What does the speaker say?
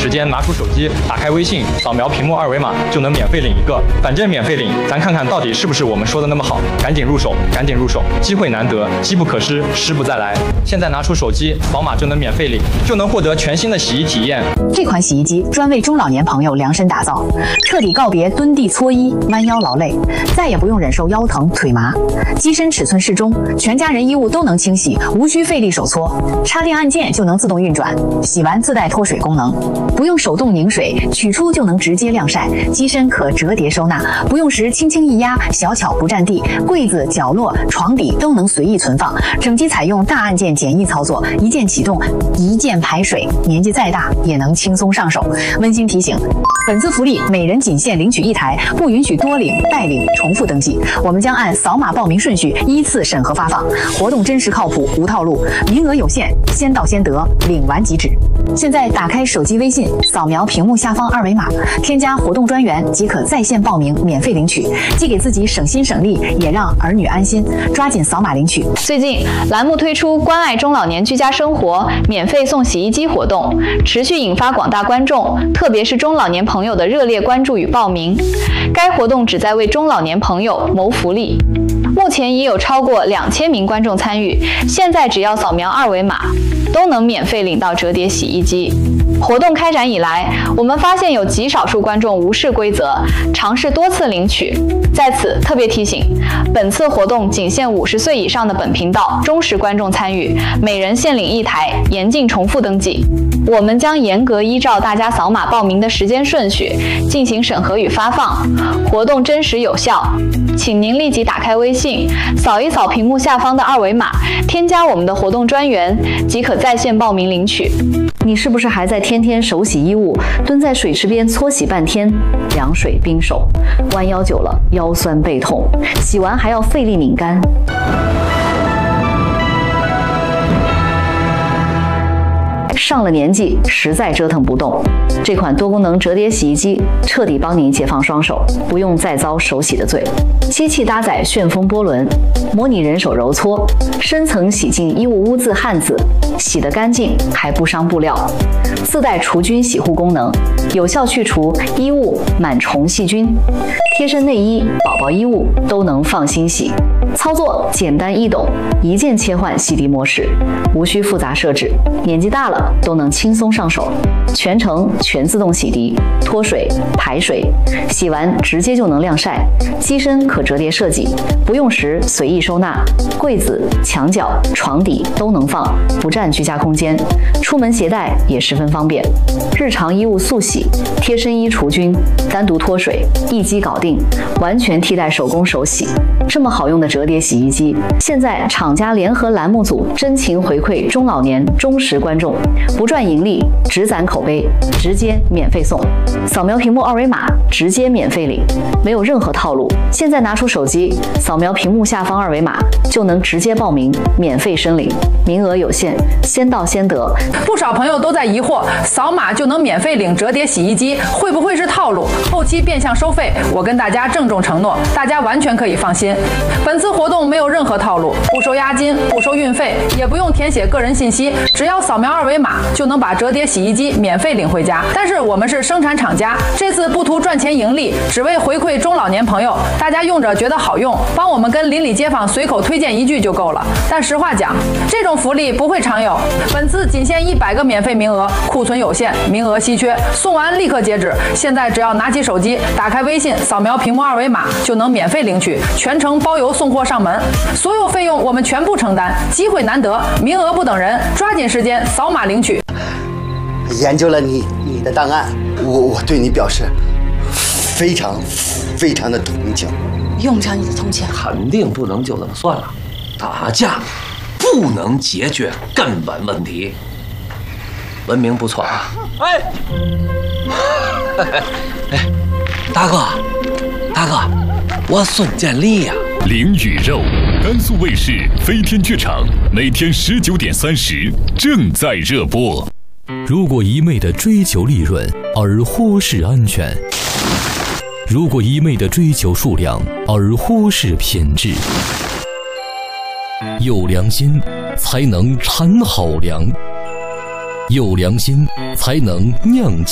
时间拿出手机，打开微信，扫描屏幕二维码就能免费领一个。反正免费领，咱看看到底是不是我们说的那么好。赶紧入手，赶紧入手，机会难得，机不可失，失不再来。现在拿出手机，扫码就能免费领，就能获得全新的洗衣体验。 这款洗衣机专为中老年朋友量身打造，彻底告别蹲地搓衣、弯腰劳累，再也不用忍受腰疼腿麻。机身尺寸适中，全家人衣物都能清洗，无需费力手搓，插电按键就能自动运转，洗完自带脱水功能，不用手动拧水，取出就能直接晾晒。机身可折叠收纳，不用时轻轻一压，小巧不占地，柜子、角落、床底都能随意存放。整机采用大按键简易操作，一键启动，一键排水，年纪再大也能轻松上手。温馨提醒，本次福利每人仅限领取1台，不允许多领、代领、重复登记。我们将按扫码报名顺序依次审核发放，活动真实靠谱，无套路，名额有限，先到先得，领完即止。现在打开手机微信，扫描屏幕下方二维码，添加活动专员即可在线报名，免费领取，既给自己省心省力，也让儿女安心。抓紧扫码领取。 最近栏目推出关爱中老年居家生活免费送洗衣机活动，持续引发广大观众，特别是中老年朋友的热烈关注与报名。该活动旨在为中老年朋友谋福利。目前已有超过2000名观众参与，现在只要扫描二维码，都能免费领到折叠洗衣机。活动开展以来，我们发现有极少数观众无视规则，尝试多次领取。在此特别提醒，本次活动仅限50岁以上的本频道忠实观众参与，每人限领1台，严禁重复登记。我们将严格依照大家扫码报名的时间顺序进行审核与发放，活动真实有效。请您立即打开微信，扫一扫屏幕下方的二维码，添加我们的活动专员，即可在线报名领取。 你是不是还在天天手洗衣物，蹲在水池边搓洗半天，凉水冰手，弯腰久了腰酸背痛，洗完还要费力拧干？上了年纪，实在折腾不动。这款多功能折叠洗衣机彻底帮您解放双手，不用再遭手洗的罪。机器搭载旋风波轮，模拟人手揉搓，深层洗净衣物污渍汗渍，洗得干净还不伤布料。自带除菌洗护功能，有效去除衣物螨虫细菌。贴身内衣、宝宝衣物都能放心洗。操作简单易懂，一键切换洗涤模式，无需复杂设置，年纪大了都能轻松上手。全程全自动洗涤、脱水、排水，洗完直接就能晾晒。机身可折叠设计，不用时随意收纳，柜子、墙角、床底都能放，不占居家空间。出门携带也十分方便。日常衣物速洗、贴身衣除菌、单独脱水，一机搞定，完全替代手工手洗。这么好用的折叠洗衣机，现在厂家联合栏目组真情回馈中老年忠实观众，不赚盈利，只攒口碑，直接免费送。扫描屏幕二维码，直接免费领，没有任何套路。现在拿出手机，扫描屏幕下方二维码，就能直接报名，免费申领，名额有限，先到先得。 不少朋友都在疑惑，扫码就能免费领折叠洗衣机，会不会是套路？后期变相收费？我跟大家郑重承诺，大家完全可以放心。本次活动没有任何套路，不收押金，不收运费，也不用填写个人信息，只要扫描二维码就能把折叠洗衣机免费领回家。但是我们是生产厂家，这次不图赚钱盈利，只为回馈中老年朋友，大家用着觉得好用，帮我们跟邻里街坊随口推荐一句就够了。但实话讲，这种福利不会常有，本次仅限100个免费名额，库存有限，名额稀缺，送完立刻截止。现在只要拿起手机，打开微信，扫描屏幕二维码就能免费领取，全程包邮送货上门，所有费用我们全部承担。机会难得，名额不等人，抓紧时间扫码领取。 研究了你的档案，我对你表示非常的同情。 用不着你的同情， 肯定不能就这么算了。打架不能解决根本问题。文明不错啊！哎，大哥，我孙建立呀。 灵与肉，甘肃卫视飞天剧场每天19点30正在热播。如果一味地追求利润而忽视安全，如果一味地追求数量而忽视品质，有良心才能产好粮，有良心才能酿